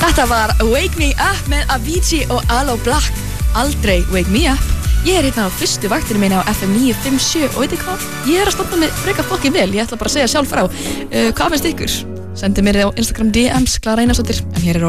Þetta var Wake Me Up með Avicii og Aloe Black. Aldrei Wake Me Up. Ég hérna á fyrstu vaktinu minna á FM 957 og veitir hvað? Ég að standa með frekar fokkin vel. Ég ætla bara að segja sjálf frá. Hvað finnst ykkur? Sendi mér á Instagram DMs Klara Einarsdóttir. En hér